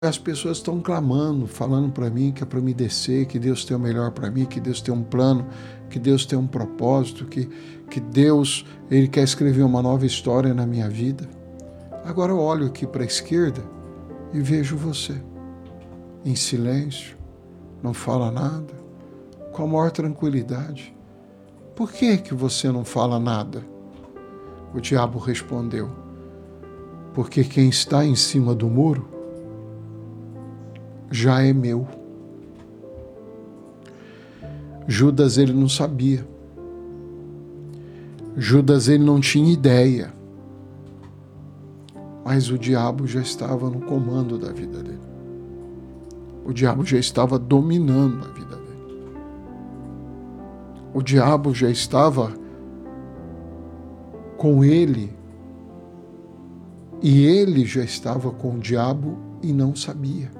As pessoas estão clamando, falando para mim que é para me descer, que Deus tem o melhor para mim, que Deus tem um plano, que Deus tem um propósito, que Deus ele quer escrever uma nova história na minha vida. Agora eu olho aqui para a esquerda e vejo você, em silêncio, não fala nada, com a maior tranquilidade. Por que você não fala nada? O diabo respondeu, porque quem está em cima do muro já é meu. Judas, ele não sabia. Judas, ele não tinha ideia. Mas o diabo já estava no comando da vida dele. O diabo já estava dominando a vida dele. O diabo já estava com ele. E ele já estava com o diabo e não sabia.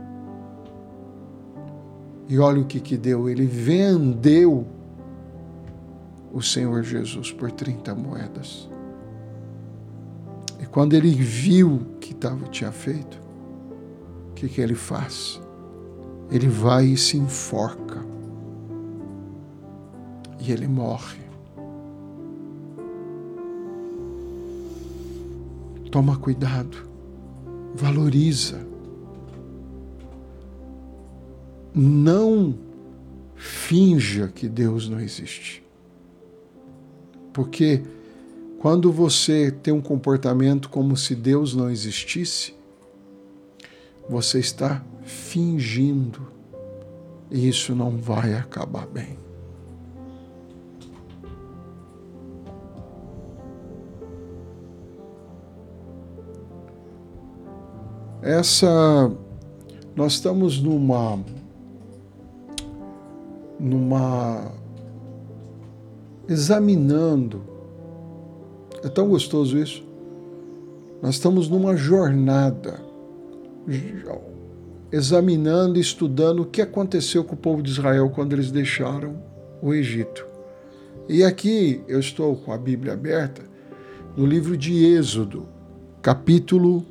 E olha o que deu. Ele vendeu o Senhor Jesus por 30 moedas. E quando ele viu o que tinha feito, o que ele faz? Ele vai e se enforca. E ele morre. Toma cuidado. Valoriza. Não finja que Deus não existe. Porque quando você tem um comportamento como se Deus não existisse, você está fingindo. E isso não vai acabar bem. Nós estamos examinando, é tão gostoso isso, nós estamos numa jornada, examinando e estudando o que aconteceu com o povo de Israel quando eles deixaram o Egito. E aqui eu estou com a Bíblia aberta, no livro de Êxodo, capítulo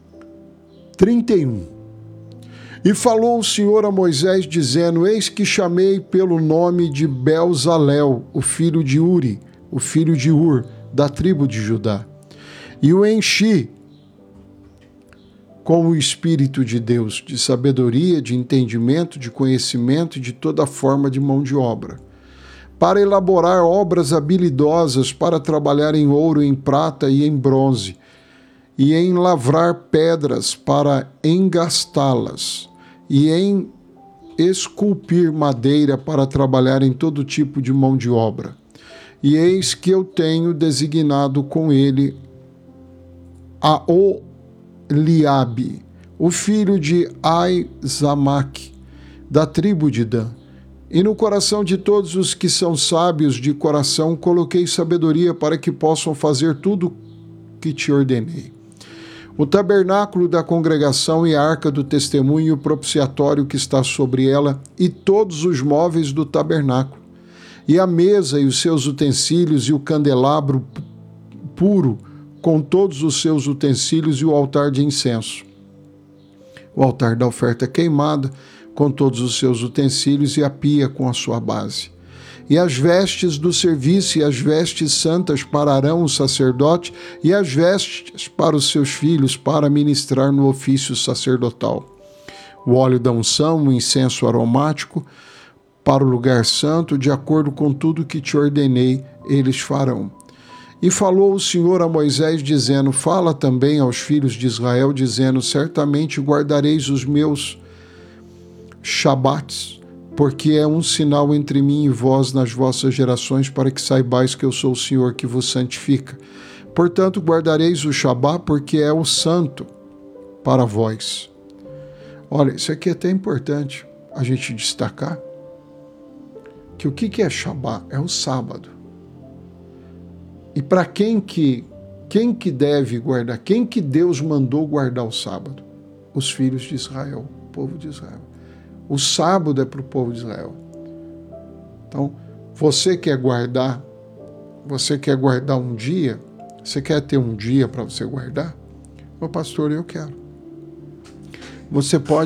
31. E falou o Senhor a Moisés, dizendo, eis que chamei pelo nome de Bezalel, o filho de Uri, o filho de Ur, da tribo de Judá, e o enchi com o Espírito de Deus, de sabedoria, de entendimento, de conhecimento e de toda forma de mão de obra, para elaborar obras habilidosas, para trabalhar em ouro, em prata e em bronze, e em lavrar pedras para engastá-las, e em esculpir madeira para trabalhar em todo tipo de mão de obra. E eis que eu tenho designado com ele a Oliabe, o filho de Aizamaque, da tribo de Dan. E no coração de todos os que são sábios de coração, coloquei sabedoria para que possam fazer tudo que te ordenei. O tabernáculo da congregação e a arca do testemunho e o propiciatório que está sobre ela e todos os móveis do tabernáculo, e a mesa e os seus utensílios e o candelabro puro com todos os seus utensílios e o altar de incenso, o altar da oferta queimada com todos os seus utensílios e a pia com a sua base. E as vestes do serviço e as vestes santas para Arão, o sacerdote, e as vestes para os seus filhos, para ministrar no ofício sacerdotal. O óleo da unção, o incenso aromático, para o lugar santo, de acordo com tudo que te ordenei, eles farão. E falou o Senhor a Moisés, dizendo, fala também aos filhos de Israel, dizendo, certamente guardareis os meus shabates, porque é um sinal entre mim e vós nas vossas gerações, para que saibais que eu sou o Senhor que vos santifica. Portanto, guardareis o Shabá, porque é o santo para vós. Olha, isso aqui é até importante a gente destacar, que o que é Shabá? É o sábado. E para quem que deve guardar? Quem que Deus mandou guardar o sábado? Os filhos de Israel, o povo de Israel. O sábado é para o povo de Israel. Então, você quer guardar um dia? Você quer ter um dia para você guardar? Ô pastor, eu quero. você pode